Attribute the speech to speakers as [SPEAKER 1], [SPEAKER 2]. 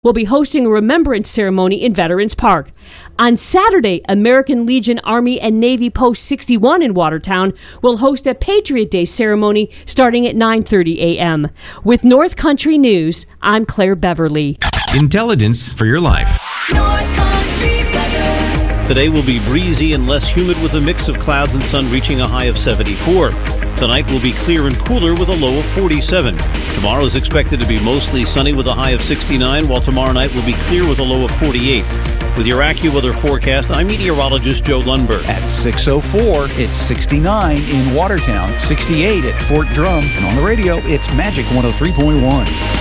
[SPEAKER 1] will be hosting a remembrance ceremony in Veterans Park. On Saturday, American Legion Army and Navy Post 61 in Watertown will host a Patriot Day ceremony starting at 9:30 a.m. With North Country News, I'm Claire Beverly.
[SPEAKER 2] Intelligence for your life.
[SPEAKER 3] North Country weather.
[SPEAKER 4] Today will be breezy and less humid with a mix of clouds and sun reaching a high of 74. Tonight will be clear and cooler with a low of 47. Tomorrow is expected to be mostly sunny with a high of 69, while tomorrow night will be clear with a low of 48. With your AccuWeather forecast, I'm meteorologist Joe Lundberg.
[SPEAKER 5] At 6:04, it's 69 in Watertown, 68 at Fort Drum, and on the radio, it's Magic 103.1.